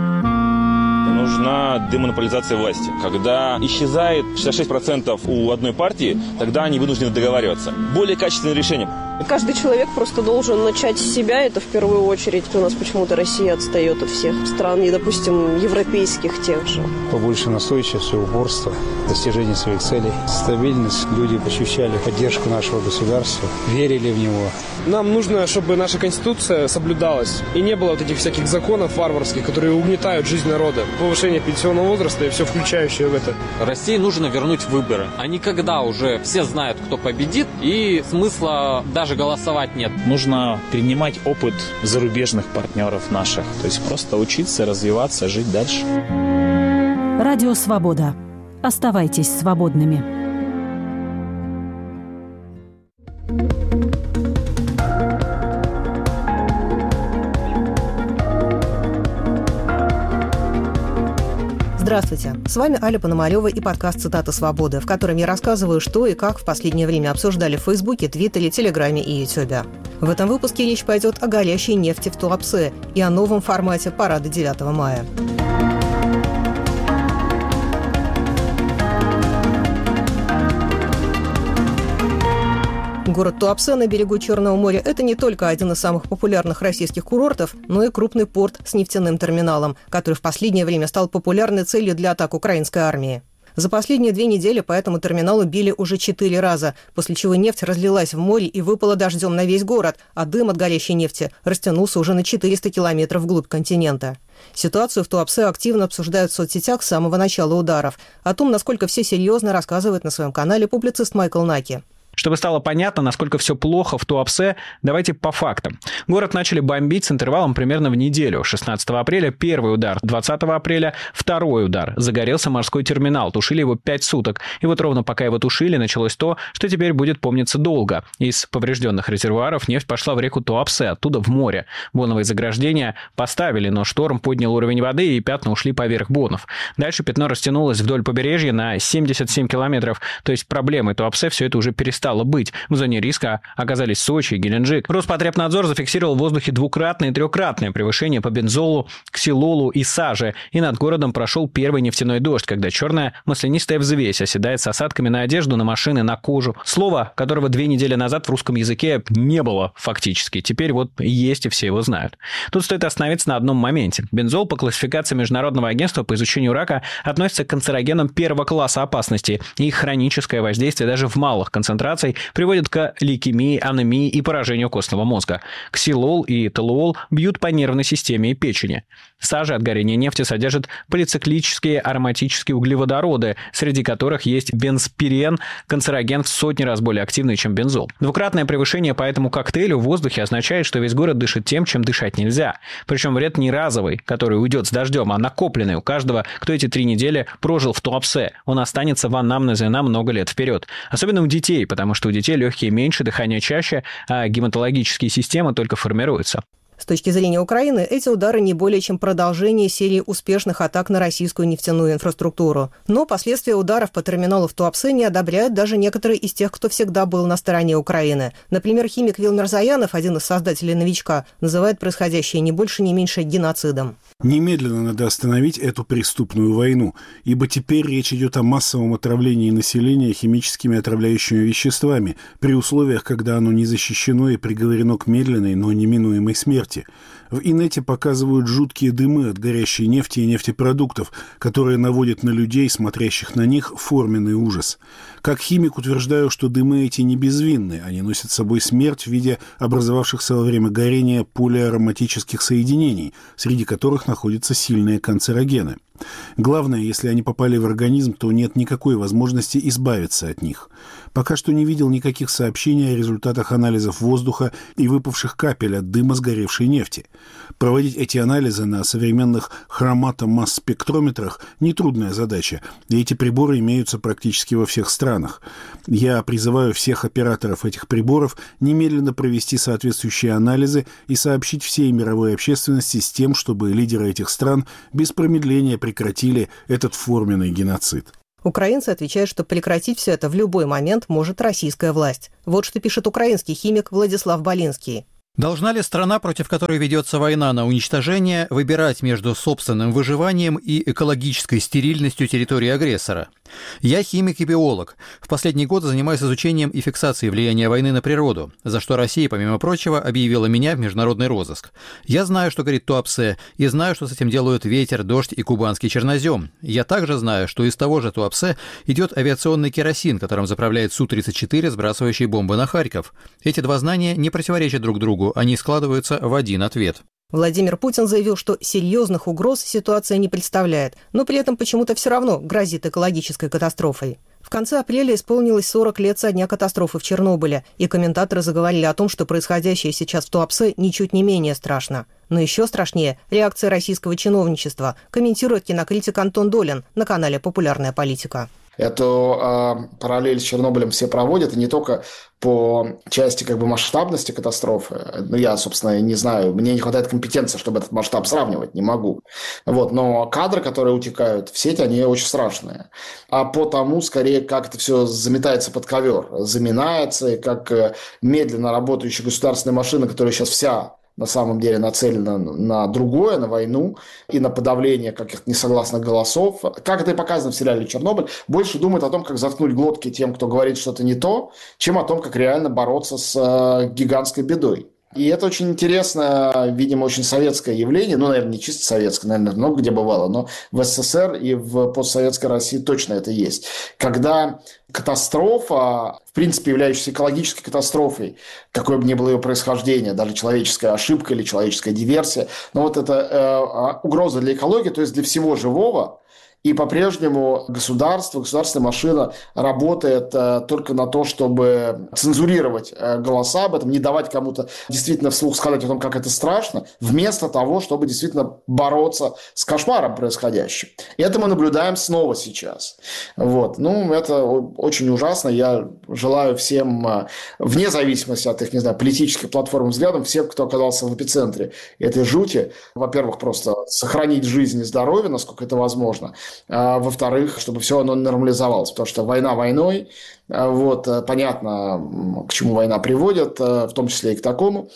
Нужна демонополизация власти. Когда исчезает 66% у одной партии, тогда они вынуждены договариваться. Более качественное решение. Каждый человек просто должен начать с себя, это в первую очередь. У нас почему-то Россия отстает от всех стран, и, допустим, европейских тех же. Побольше настойчивости, упорства, достижения своих целей, стабильность. Люди ощущали поддержку нашего государства, верили в него. Нам нужно, чтобы наша Конституция соблюдалась, и не было вот этих всяких законов варварских, которые угнетают жизнь народа. Повышение пенсионного возраста и все включающее в это. России нужно вернуть выборы. А не когда уже все знают, кто победит, и смысла даже голосовать нет. Нужно перенимать опыт зарубежных партнеров наших. То есть просто учиться, развиваться, жить дальше. Радио «Свобода». Оставайтесь свободными. Здравствуйте, с вами Аля Пономарева и подкаст «Цитаты свободы», в котором я рассказываю, что и как в последнее время обсуждали в Фейсбуке, Твиттере, Телеграме и Ютубе. В этом выпуске речь пойдет о горящей нефти в Туапсе и о новом формате парада 9 мая. Город Туапсе на берегу Черного моря – это не только один из самых популярных российских курортов, но и крупный порт с нефтяным терминалом, который в последнее время стал популярной целью для атак украинской армии. За последние 2 недели по этому терминалу били уже 4 раза, после чего нефть разлилась в море и выпала дождем на весь город, а дым от горящей нефти растянулся уже на 400 километров вглубь континента. Ситуацию в Туапсе активно обсуждают в соцсетях с самого начала ударов. О том, насколько все серьезно, рассказывает на своем канале публицист Майкл Наки. Чтобы стало понятно, насколько все плохо в Туапсе, давайте по фактам. Город начали бомбить с интервалом примерно в неделю. 16 апреля первый удар, 20 апреля второй удар. Загорелся морской терминал, тушили его 5 суток. И вот ровно пока его тушили, началось то, что теперь будет помниться долго. Из поврежденных резервуаров нефть пошла в реку Туапсе, оттуда в море. Боновые заграждения поставили, но шторм поднял уровень воды, и пятна ушли поверх бонов. Дальше пятно растянулось вдоль побережья на 77 километров. То есть проблемой Туапсе все это уже перестало быть. В зоне риска оказались Сочи и Геленджик. Роспотребнадзор зафиксировал в воздухе 2-кратное и 3-кратное превышение по бензолу, ксилолу и саже. И над городом прошел первый нефтяной дождь, когда черная маслянистая взвесь оседает с осадками на одежду, на машины, на кожу. Слово, которого 2 недели назад в русском языке не было фактически. Теперь вот есть, и все его знают. Тут стоит остановиться на одном моменте. Бензол по классификации Международного агентства по изучению рака относится к канцерогенам 1-го класса опасности. И их хроническое воздействие даже в малых концентрациях приводит к лейкемии, анемии и поражению костного мозга. Ксилол и толуол бьют по нервной системе и печени. Сажа от горения нефти содержит полициклические ароматические углеводороды, среди которых есть бензпирен, канцероген в 100 раз более активный, чем бензол. 2-кратное превышение по этому коктейлю в воздухе означает, что весь город дышит тем, чем дышать нельзя. Причем вред не разовый, который уйдет с дождем, а накопленный у каждого, кто эти 3 недели прожил в Туапсе. Он останется в анамнезе на много лет вперед. Особенно у детей, потому что у детей легкие меньше, дыхание чаще, а гематологические системы только формируются. С точки зрения Украины, эти удары не более чем продолжение серии успешных атак на российскую нефтяную инфраструктуру. Но последствия ударов по терминалу в Туапсе не одобряют даже некоторые из тех, кто всегда был на стороне Украины. Например, химик Вилмер Заянов, один из создателей «Новичка», называет происходящее не больше, не меньше геноцидом. Немедленно надо остановить эту преступную войну, ибо теперь речь идет о массовом отравлении населения химическими отравляющими веществами, при условиях, когда оно не защищено и приговорено к медленной, но неминуемой смерти. В инете показывают жуткие дымы от горящей нефти и нефтепродуктов, которые наводят на людей, смотрящих на них, форменный ужас. Как химик утверждаю, что дымы эти не безвинны, они носят с собой смерть в виде образовавшихся во время горения полиароматических соединений, среди которых находятся сильные канцерогены. Главное, если они попали в организм, то нет никакой возможности избавиться от них. Пока что не видел никаких сообщений о результатах анализов воздуха и выпавших капель от дыма сгоревшей нашей нефти. Проводить эти анализы на современных хроматомасс-спектрометрах – нетрудная задача, и эти приборы имеются практически во всех странах. Я призываю всех операторов этих приборов немедленно провести соответствующие анализы и сообщить всей мировой общественности с тем, чтобы лидеры этих стран без промедления прекратили этот форменный геноцид. Украинцы отвечают, что прекратить все это в любой момент может российская власть. Вот что пишет украинский химик Владислав Болинский. Должна ли страна, против которой ведется война на уничтожение, выбирать между собственным выживанием и экологической стерильностью территории агрессора? Я химик и биолог. В последний год занимаюсь изучением и фиксацией влияния войны на природу, за что Россия, помимо прочего, объявила меня в международный розыск. Я знаю, что горит Туапсе, и знаю, что с этим делают ветер, дождь и кубанский чернозем. Я также знаю, что из того же Туапсе идет авиационный керосин, которым заправляет Су-34, сбрасывающий бомбы на Харьков. Эти два знания не противоречат друг другу, они складываются в один ответ. Владимир Путин заявил, что серьезных угроз ситуация не представляет, но при этом почему-то все равно грозит экологической катастрофой. В конце апреля исполнилось 40 лет со дня катастрофы в Чернобыле, и комментаторы заговорили о том, что происходящее сейчас в Туапсе ничуть не менее страшно. Но еще страшнее реакция российского чиновничества, комментирует кинокритик Антон Долин на канале «Популярная политика». Эту параллель с Чернобылем все проводят, и не только по части масштабности катастрофы. Я, собственно, не знаю, мне не хватает компетенции, чтобы этот масштаб сравнивать, не могу. Но кадры, которые утекают в сеть, они очень страшные. А по тому, скорее, как это все заметается под ковер, заминается, и как медленно работающая государственная машина, которая сейчас вся на самом деле нацелена на другое, на войну и на подавление каких-то несогласных голосов. Как это и показано в сериале «Чернобыль», больше думает о том, как заткнуть глотки тем, кто говорит что-то не то, чем о том, как реально бороться с гигантской бедой. И это очень интересное, видимо, очень советское явление, наверное, не чисто советское, наверное, много где бывало, но в СССР и в постсоветской России точно это есть. Когда катастрофа, в принципе, являющаяся экологической катастрофой, какое бы ни было ее происхождение, даже человеческая ошибка или человеческая диверсия, но это угроза для экологии, то есть для всего живого. И по-прежнему государственная машина работает только на то, чтобы цензурировать голоса об этом, не давать кому-то действительно вслух сказать о том, как это страшно, вместо того, чтобы действительно бороться с кошмаром происходящим. И это мы наблюдаем снова сейчас. Это очень ужасно. Я желаю всем, вне зависимости от их, политических платформ и взглядов, всем, кто оказался в эпицентре этой жути, во-первых, просто сохранить жизнь и здоровье, насколько это возможно. Во-вторых, чтобы все оно нормализовалось, потому что война войной, понятно, к чему война приводит, в том числе и к такому,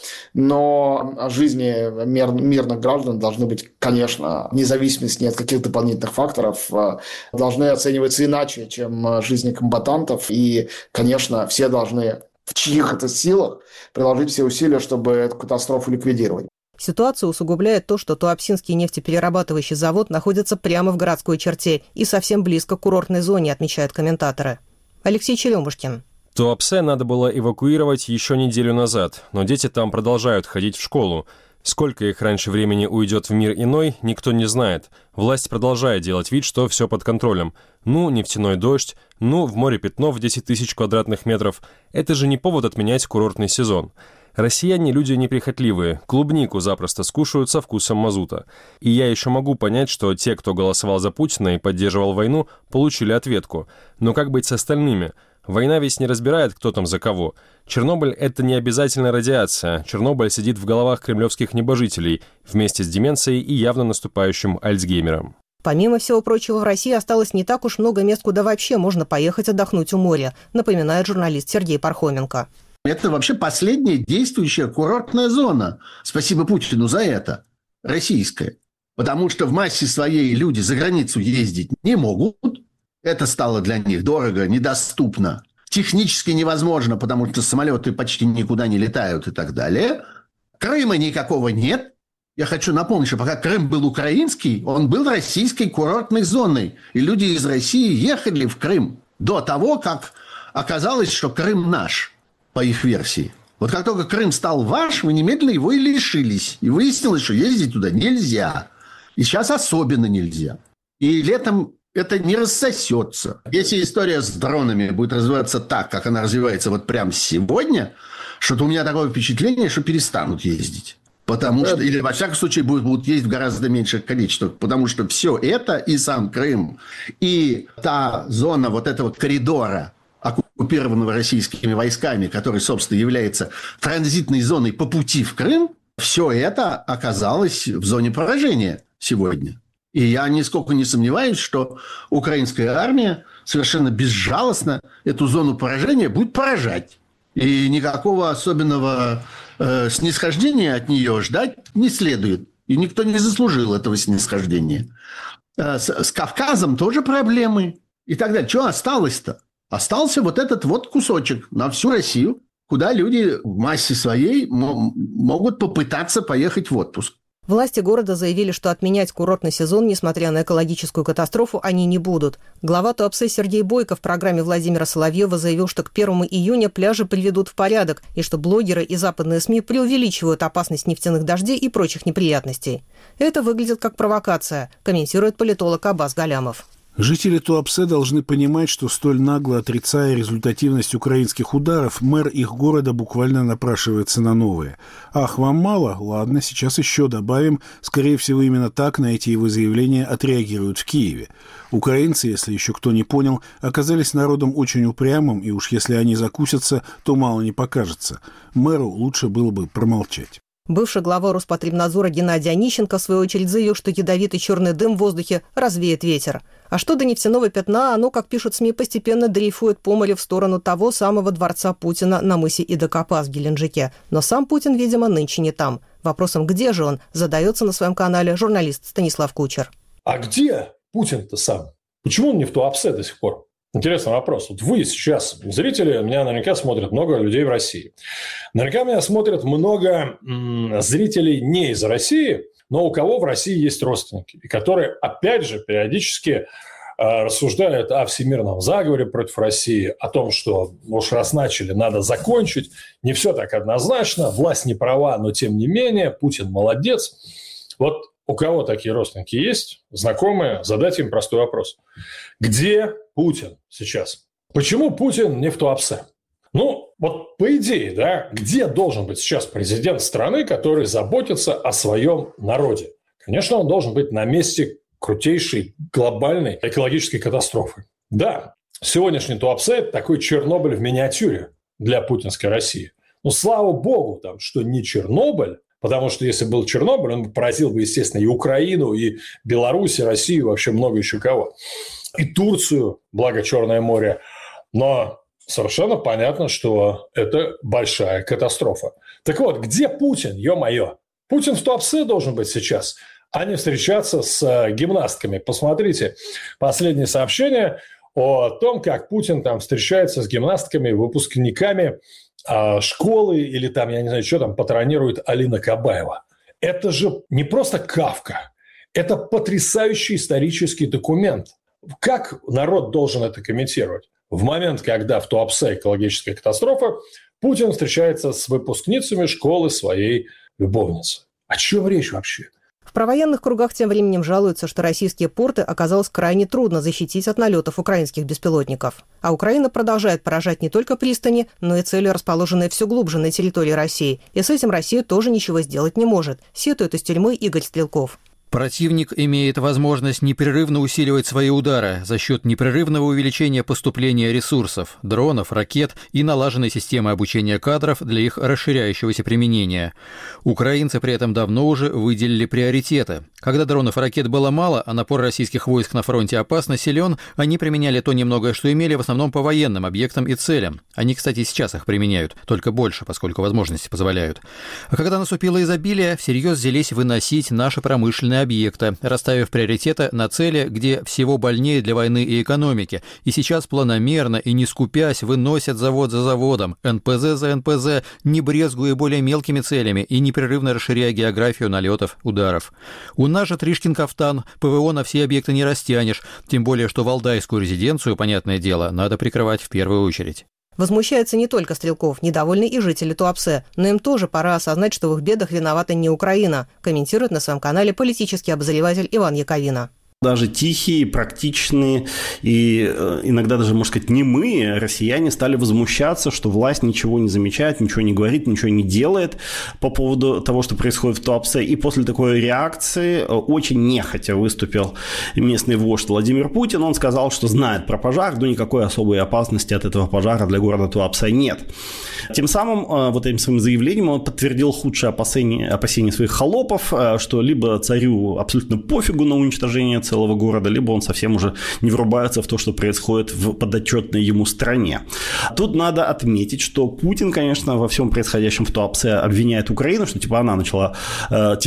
но жизни мирных граждан должны быть, конечно, вне зависимости от каких дополнительных факторов, должны оцениваться иначе, чем жизни комбатантов, и, конечно, все должны в чьих-то силах приложить все усилия, чтобы эту катастрофу ликвидировать. Ситуацию усугубляет то, что Туапсинский нефтеперерабатывающий завод находится прямо в городской черте и совсем близко к курортной зоне, отмечают комментаторы. Алексей Черемушкин. Туапсе надо было эвакуировать еще неделю назад, но дети там продолжают ходить в школу. Сколько их раньше времени уйдет в мир иной, никто не знает. Власть продолжает делать вид, что все под контролем. Нефтяной дождь, в море пятно в 10 тысяч квадратных метров. Это же не повод отменять курортный сезон. Россияне люди неприхотливые, клубнику запросто скушают со вкусом мазута. И я еще могу понять, что те, кто голосовал за Путина и поддерживал войну, получили ответку. Но как быть с остальными? Война ведь не разбирает, кто там за кого. Чернобыль – это не обязательно радиация. Чернобыль сидит в головах кремлевских небожителей вместе с деменцией и явно наступающим Альцгеймером. Помимо всего прочего, в России осталось не так уж много мест, куда вообще можно поехать отдохнуть у моря, напоминает журналист Сергей Пархоменко. Это вообще последняя действующая курортная зона. Спасибо Путину за это. Российская. Потому что в массе своей люди за границу ездить не могут. Это стало для них дорого, недоступно. Технически невозможно, потому что самолеты почти никуда не летают и так далее. Крыма никакого нет. Я хочу напомнить, что пока Крым был украинский, он был российской курортной зоной. И люди из России ехали в Крым до того, как оказалось, что Крым наш. По их версии. Как только Крым стал ваш, вы немедленно его и лишились. И выяснилось, что ездить туда нельзя. И сейчас особенно нельзя. И летом это не рассосется. Если история с дронами будет развиваться так, как она развивается прямо сегодня, что-то у меня такое впечатление, что перестанут ездить. Потому что, или, во всяком случае, будут есть в гораздо меньших количествах. Потому что все это, и сам Крым, и та зона вот этого коридора, оккупированного российскими войсками, который, собственно, является транзитной зоной по пути в Крым, все это оказалось в зоне поражения сегодня. И я нисколько не сомневаюсь, что украинская армия совершенно безжалостно эту зону поражения будет поражать. И никакого особенного снисхождения от нее ждать не следует. И никто не заслужил этого снисхождения. С Кавказом тоже проблемы и так далее. Что осталось-то? Остался вот этот вот кусочек на всю Россию, куда люди в массе своей могут попытаться поехать в отпуск. Власти города заявили, что отменять курортный сезон, несмотря на экологическую катастрофу, они не будут. Глава ТУАПСЭ Сергей Бойко в программе Владимира Соловьева заявил, что к 1 июня пляжи приведут в порядок и что блогеры и западные СМИ преувеличивают опасность нефтяных дождей и прочих неприятностей. Это выглядит как провокация, комментирует политолог Аббас Галямов. Жители Туапсе должны понимать, что столь нагло отрицая результативность украинских ударов, мэр их города буквально напрашивается на новые. Ах, вам мало? Ладно, сейчас еще добавим. Скорее всего, именно так на эти его заявления отреагируют в Киеве. Украинцы, если еще кто не понял, оказались народом очень упрямым, и уж если они закусятся, то мало не покажется. Мэру лучше было бы промолчать. Бывший глава Роспотребнадзора Геннадий Онищенко, в свою очередь, заявил, что ядовитый черный дым в воздухе развеет ветер. А что до нефтяного пятна, оно, как пишут СМИ, постепенно дрейфует по морю в сторону того самого дворца Путина на мысе Идакопас в Геленджике. Но сам Путин, видимо, нынче не там. Вопросом, где же он, задается на своем канале журналист Станислав Кучер. А где Путин-то сам? Почему он не в Туапсе до сих пор? Интересный вопрос. Вот вы сейчас, зрители, меня наверняка смотрят много людей в России. Наверняка меня смотрят много зрителей не из России, но у кого в России есть родственники, и которые, опять же, периодически рассуждают о всемирном заговоре против России, о том, что уж раз начали, надо закончить. Не все так однозначно, власть не права, но тем не менее, Путин молодец. Вот у кого такие родственники есть, знакомые, задать им простой вопрос. Где Путин сейчас? Почему Путин не в Туапсе? Ну, вот по идее, да, где должен быть сейчас президент страны, который заботится о своем народе? Конечно, он должен быть на месте крутейшей глобальной экологической катастрофы. Да, сегодняшний Туапсе – это такой Чернобыль в миниатюре для путинской России. Но слава богу, там, что не Чернобыль, потому что если был Чернобыль, он бы поразил бы, естественно, и Украину, и Беларусь, и Россию, вообще много еще кого. И Турцию, благо Черное море. Но совершенно понятно, что это большая катастрофа. Так вот, где Путин, ё-моё? Путин в Туапсе должен быть сейчас, а не встречаться с гимнастками. Посмотрите последнее сообщение о том, как Путин там встречается с гимнастками, выпускниками школы или там, я не знаю, что там патронирует Алина Кабаева. Это же не просто Кафка, это потрясающий исторический документ. Как народ должен это комментировать? В момент, когда в Туапсе экологическая катастрофа, Путин встречается с выпускницами школы своей любовницы. О чем речь вообще? В провоенных кругах тем временем жалуются, что российские порты оказалось крайне трудно защитить от налетов украинских беспилотников. А Украина продолжает поражать не только пристани, но и цели, расположенные все глубже на территории России. И с этим Россия тоже ничего сделать не может, сетует из тюрьмы Игорь Стрелков. Противник имеет возможность непрерывно усиливать свои удары за счет непрерывного увеличения поступления ресурсов, дронов, ракет и налаженной системы обучения кадров для их расширяющегося применения. Украинцы при этом давно уже выделили приоритеты. Когда дронов и ракет было мало, а напор российских войск на фронте опасно силен, они применяли то немногое, что имели, в основном по военным объектам и целям. Они, кстати, сейчас их применяют, только больше, поскольку возможности позволяют. А когда наступило изобилие, всерьез взялись выносить наши промышленные объекта, расставив приоритеты на цели, где всего больнее для войны и экономики, и сейчас планомерно и не скупясь выносят завод за заводом, НПЗ за НПЗ, не брезгуя более мелкими целями и непрерывно расширяя географию налетов, ударов. У нас же Тришкин-кафтан, ПВО на все объекты не растянешь, тем более, что валдайскую резиденцию, понятное дело, надо прикрывать в первую очередь. Возмущается не только Стрелков, недовольны и жители Туапсе, но им тоже пора осознать, что в их бедах виновата не Украина, комментирует на своем канале политический обозреватель Иван Яковина. Даже тихие, практичные и иногда даже, можно сказать, немые россияне стали возмущаться, что власть ничего не замечает, ничего не говорит, ничего не делает по поводу того, что происходит в Туапсе. И после такой реакции очень нехотя выступил местный вождь Владимир Путин. Он сказал, что знает про пожар, но никакой особой опасности от этого пожара для города Туапсе нет. Тем самым вот этим своим заявлением он подтвердил худшие опасения своих холопов, что либо царю абсолютно пофигу на уничтожение целого города, либо он совсем уже не врубается в то, что происходит в подотчетной ему стране. Тут надо отметить, что Путин, конечно, во всем происходящем в Туапсе обвиняет Украину, что типа она начала